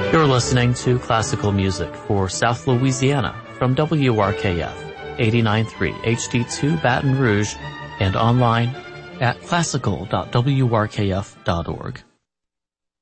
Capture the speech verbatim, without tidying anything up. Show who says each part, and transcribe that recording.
Speaker 1: You're listening to classical music for South Louisiana from W R K F eighty-nine point three H D two Baton Rouge and online at classical dot w r k f dot org.